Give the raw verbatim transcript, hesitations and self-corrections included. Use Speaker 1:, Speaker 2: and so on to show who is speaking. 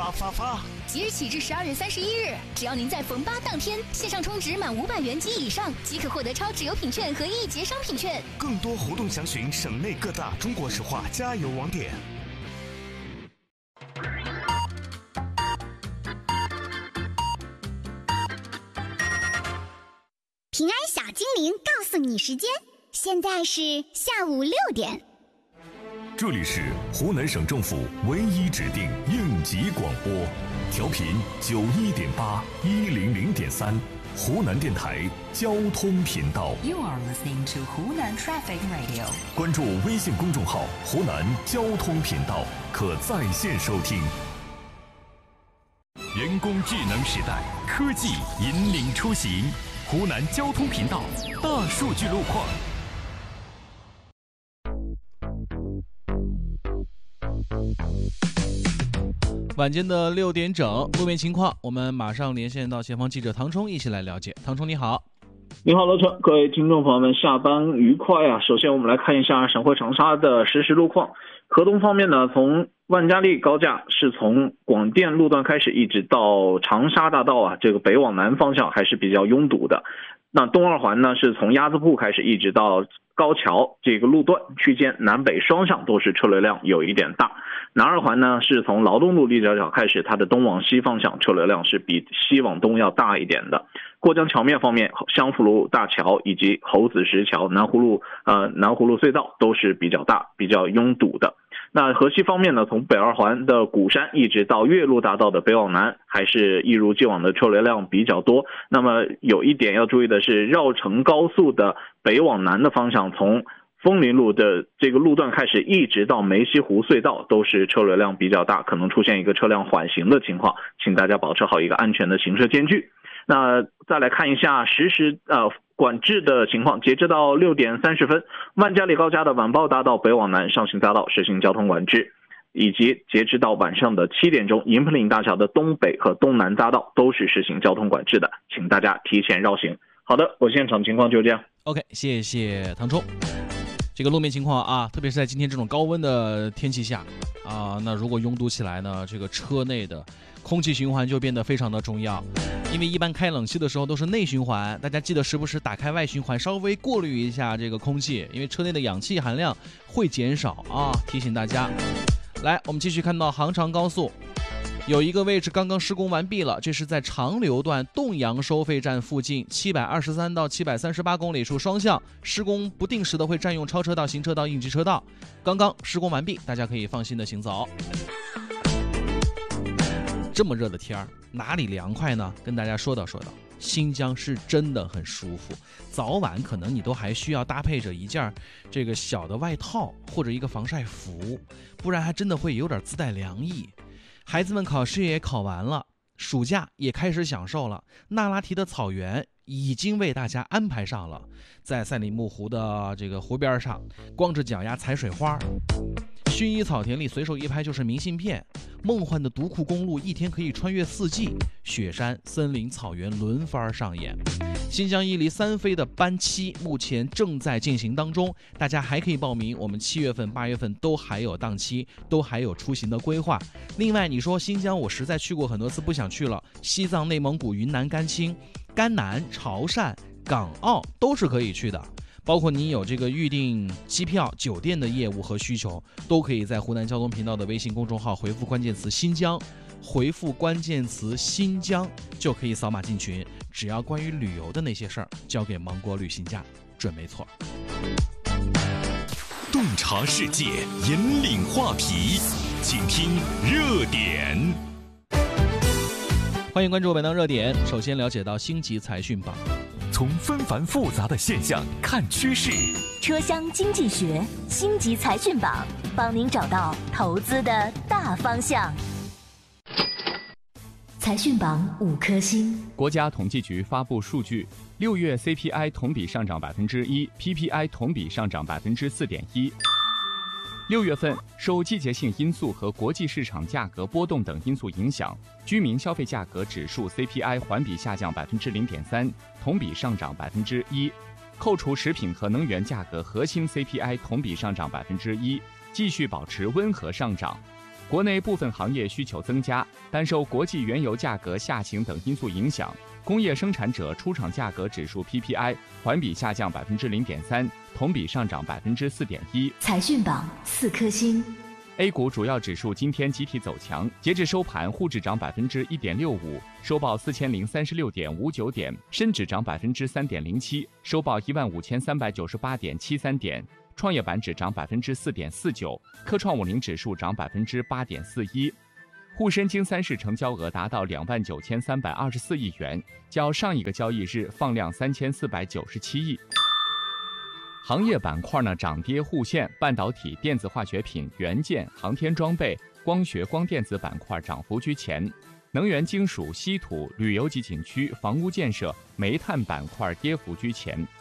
Speaker 1: 发发发！
Speaker 2: 即日起至十二月三十一日，只要您在逢八当天线上充值满五百元及以上，即可获得超值优品券和一节商品券。
Speaker 1: 更多活动详询省内各大中国石化加油网点。
Speaker 3: 平安小精灵告诉你时间，现在是下午六点。
Speaker 4: 这里是湖南省政府唯一指定应急广播，调频九一点八一零零点三，湖南电台交通频道。
Speaker 5: You are listening to 湖南 Traffic Radio。
Speaker 4: 关注微信公众号“湖南交通频道”，可在线收听。人工智能时代，科技引领出行。湖南交通频道大数据路况。
Speaker 6: 晚间的六点整，路面情况，我们马上连线到前方记者唐冲，一起来了解。唐冲你好。
Speaker 7: 你好，罗晨，各位听众朋友们，下班愉快啊！首先我们来看一下省会长沙的实时路况。河东方面呢，从万家利高架是从广电路段开始，一直到长沙大道啊，这个北往南方向还是比较拥堵的。那东二环呢，是从鸭子铺开始，一直到高桥这个路段区间，南北双向都是车流量有一点大。南二环呢，是从劳动路立交桥开始，它的东往西方向车流量是比西往东要大一点的。过江桥面方面，湘福路大桥以及猴子石桥、南湖路呃南湖路隧道都是比较大、比较拥堵的。那河西方面呢，从北二环的鼓山一直到岳麓大道的北往南，还是一如既往的车流量比较多。那么有一点要注意的是，绕城高速的北往南的方向，从枫林路的这个路段开始，一直到梅溪湖隧道都是车流量比较大，可能出现一个车辆缓行的情况，请大家保持好一个安全的行车间距。那再来看一下实时呃管制的情况，截止到六点三十分，万家利高架的晚报大道北往南上行大道实行交通管制，以及截止到晚上的七点钟，银彭岭大桥的东北和东南大道都是实行交通管制的，请大家提前绕行。好的，我现场情况就这样。
Speaker 6: OK， 谢谢唐冲。这个路面情况啊，特别是在今天这种高温的天气下啊，那如果拥堵起来呢，这个车内的空气循环就变得非常的重要。因为一般开冷气的时候都是内循环，大家记得时不时打开外循环，稍微过滤一下这个空气，因为车内的氧气含量会减少啊，提醒大家。来，我们继续看到杭长高速有一个位置刚刚施工完毕了，这是在长流段洞阳收费站附近，七百二十三到七百三十八公里处双向施工，不定时的会占用超车道、行车道、应急车道，刚刚施工完毕，大家可以放心的行走。这么热的天儿，哪里凉快呢？跟大家说道说道，新疆是真的很舒服，早晚可能你都还需要搭配着一件这个小的外套或者一个防晒服，不然还真的会有点自带凉意。孩子们考试也考完了，暑假也开始享受了，那拉提的草原已经为大家安排上了，在赛里木湖的这个湖边上，光着脚丫采水花，薰衣草田里随手一拍就是明信片，梦幻的独库公路一天可以穿越四季，雪山、森林、草原轮番上演。新疆伊犁三飞的班期目前正在进行当中，大家还可以报名，我们七月份、八月份都还有档期，都还有出行的规划。另外，你说新疆我实在去过很多次，不想去了，西藏、内蒙古、云南、甘青、甘南、潮汕、港澳都是可以去的。包括你有这个预订机票、酒店的业务和需求，都可以在湖南交通频道的微信公众号回复关键词新疆，回复关键词新疆就可以扫码进群。只要关于旅游的那些事儿，交给芒果旅行家准没错。
Speaker 4: 洞察世界，引领话题，请听热点。
Speaker 6: 欢迎关注本档热点。首先了解到星级财讯榜，
Speaker 4: 从纷繁复杂的现象看趋势，
Speaker 8: 车厢经济学星级财讯榜，帮您找到投资的大方向。财讯榜五颗星。
Speaker 9: 国家统计局发布数据，六月 C P I 同比上涨百分之一 ，P P I 同比上涨百分之四点一。六月份受季节性因素和国际市场价格波动等因素影响，居民消费价格指数 C P I 环比下降百分之零点三，同比上涨百分之一。扣除食品和能源价格核心 C P I 同比上涨百分之一，继续保持温和上涨。 国内部分行业需求增加，但受国际原油价格下行等因素影响，工业生产者出厂价格指数 P P I 环比下降百分之零点三，同比上涨百分之四点一。
Speaker 8: 财讯榜四颗星。
Speaker 9: A 股主要指数今天集体走强，截至收盘，沪指涨百分之一点六五，收报四千零三十六点五九点；深指涨百分之三点零七，收报一万五千三百九十八点七三点；创业板指涨百分之四点四九，科创五零指数涨百分之八点四一。沪深经三市成交额达到两万九千三百二十四亿元，较上一个交易日放量三千四百九十七亿。行业板块呢涨跌互现，半导体、电子化学品、元件、航天装备、光学光电子板块涨幅居前，能源金属、稀土、旅游及景区、房屋建设、煤炭板块跌幅居前，